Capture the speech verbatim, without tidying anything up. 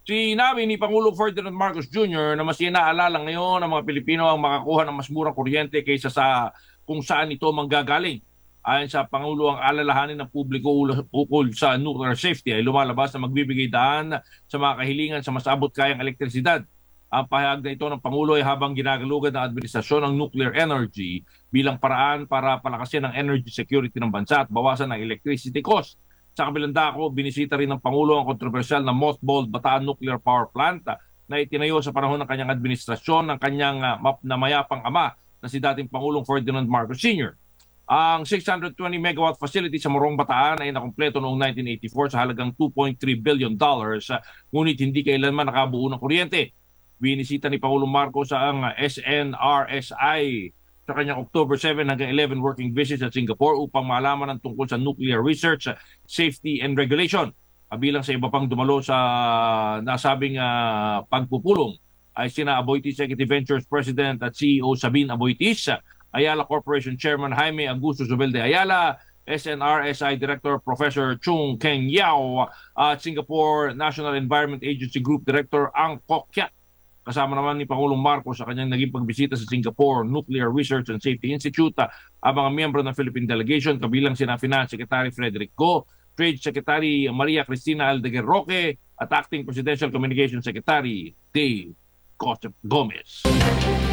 Sinabi ni Pangulong Ferdinand Marcos Junior na mas inaalala ngayon ng mga Pilipino ang makakuha ng mas murang kuryente kaysa sa kung saan ito manggagaling. Ayon sa Pangulo, ang alalahanin ng publiko ukol sa nuclear safety ay lumalabas na magbibigay daan sa mga kahilingan sa mas abot kayang elektrisidad. Ang pahayag na ito ng Pangulo ay habang ginagalugad ng administrasyon ng nuclear energy bilang paraan para palakasin ang energy security ng bansa at bawasan ang electricity cost. Sa kabilang dako, binisita rin ng Pangulo ang kontrobersyal na mothballed Bataan Nuclear Power Plant na itinayo sa panahon ng kanyang administrasyon ng kanyang uh, na mayapang ama na si dating Pangulong Ferdinand Marcos Senior Ang six hundred twenty megawatt facility sa Morong Bataan ay nakumpleto noong nineteen eighty-four sa halagang two point three billion dollars, uh, ngunit hindi kailanman nakabuo ng kuryente. Binisita ni Pangulong Marcos ang uh, S N R S I sa kanyang October seven hanggang eleven working visit sa Singapore upang malaman ang tungkol sa nuclear research, safety and regulation. Kabilang sa iba pang dumalo sa nasabing uh, pagpupulong ay sina Aboitiz Executive Ventures President at C E O Sabine Aboitiz, Ayala Corporation Chairman Jaime Augusto Zubel de Ayala, S N R S I Director Professor Chung Keng Yao at Singapore National Environment Agency Group Director Ang Kok Kiat. Kasama naman ni Pangulong Marcos sa kanyang naging pagbisita sa Singapore Nuclear Research and Safety Institute ang mga miyembro ng Philippine Delegation kabilang sina Finance Secretary Frederick Go, Trade Secretary Maria Cristina Aldeguer Roque at Acting Presidential Communications Secretary Dave Gomez.